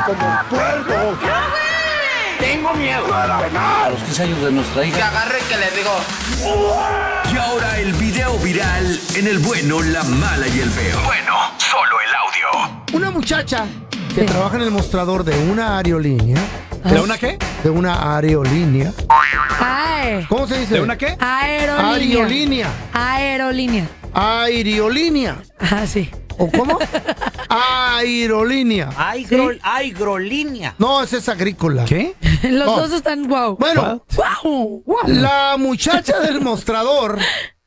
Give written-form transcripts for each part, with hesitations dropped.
como puerco. Tengo miedo. A los 15 años de nuestra hija. Que agarre que le digo. Y ahora el video viral en El Bueno, la Mala y el Feo. Bueno, solo el audio. Una muchacha que trabaja en el mostrador de una aerolínea. ¿De una qué? De una aerolínea. Ay. ¿Cómo se dice? ¿De una qué? Aerolínea. Aerolínea. Aerolínea. Aerolínea. Ah, sí. ¿O cómo? Aerolínea. Agrolínea. No, esa es agrícola. ¿Qué? Los No. dos están guau. Bueno, Guau. la muchacha del mostrador,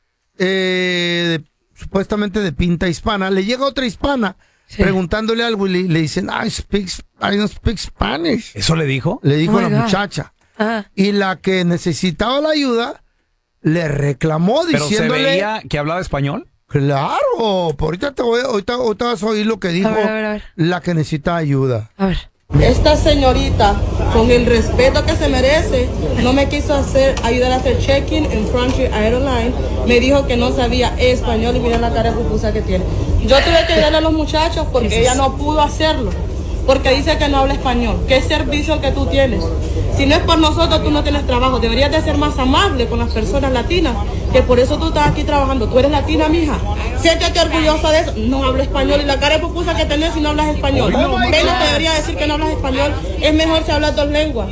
supuestamente de pinta hispana, le llega otra hispana preguntándole algo y le dicen, I don't speak Spanish. ¿Eso le dijo? Le dijo Oh la my God. muchacha. Ajá. Y la que necesitaba la ayuda le reclamó ¿Pero se diciéndole... veía que hablaba español? Claro, ahorita vas a oír lo que dijo A ver. la que necesita ayuda. A ver. Esta señorita, con el respeto que se merece, no me quiso ayudar a hacer check-in en Frontier Airlines. Me dijo que no sabía español y mira la cara de pupusa que tiene. Yo tuve que ayudarle a los muchachos porque ella no pudo hacerlo. Porque dice que no habla español. ¿Qué servicio que tú tienes? Si no es por nosotros, tú no tienes trabajo. Deberías de ser más amable con las personas latinas, que por eso tú estás aquí trabajando. Tú eres latina, mija. Siéntete orgullosa de eso. No hablo español. Y la cara de pupusa que tenés si no hablas español. Él no te debería decir que no hablas español. Es mejor si hablas dos lenguas.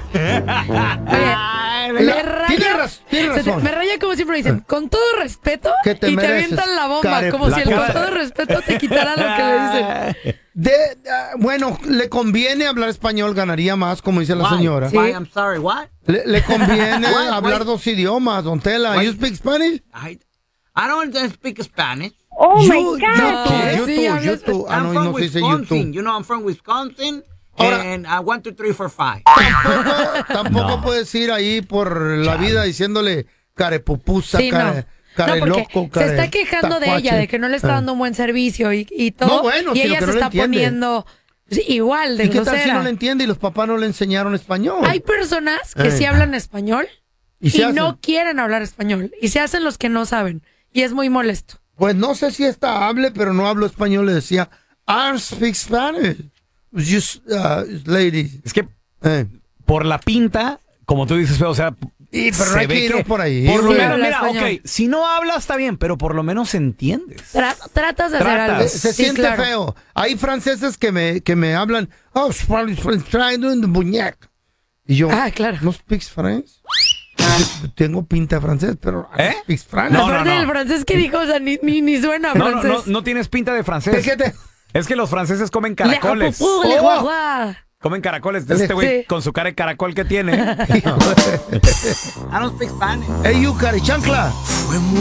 Tiene razón. Me raya como siempre dicen, con todo respeto, Que te y te mereces, avientan la bomba, care- como la si el cara. con todo respeto te quitara lo que le dicen. Bueno, le conviene hablar español, ganaría más, como dice la señora. Sí. Why, I'm sorry, what? Le conviene What? hablar dos idiomas, don Tela. What? You speak Spanish? I don't speak Spanish. Oh You too. Ah, I'm no, from no se dice Wisconsin. YouTube. You know, I'm from Wisconsin. Ahora- And 1, 2, 3, 4, 5. Tampoco puedes ir ahí por la vida diciéndole carepupusa, Sí, no. care No, porque loco, se está quejando de ella, de que no le está dando un buen servicio y todo. No, bueno, y sino ella que se no le está entiende. poniendo igual de ¿Y qué tal si grosera. no le entiende y los papás no le enseñaron español? Hay personas que sí hablan español ¿Y se hacen? no quieren hablar español. Y se hacen los que no saben. Y es muy molesto. Pues no sé si esta hable, pero no hablo español. Le decía, I speak Spanish. Just, lady. Es que por la pinta, como tú dices, Feo, o sea, pero no hay que irnos por ahí. Por lo Sí, menos, habla mira, español. ok, si no hablas está bien, pero por lo menos entiendes. Tratas de hacer Tratas. algo. Se Sí, siente claro. feo. Hay franceses que me hablan, oh, Spanish, doing the muñeca. Y yo, Claro. ¿no speaks French? Tengo pinta de francés, pero I speaks French. No, Aparte del francés que dijo, o sea, ni suena No, francés. no tienes pinta de francés. ¿Es que te- Es que los franceses comen Le caracoles. apupú, le guagua. Comen caracoles. Este güey Sí. con su cara de caracol que tiene. I don't speak Spanish. Hey, you, carichancla. Fue muy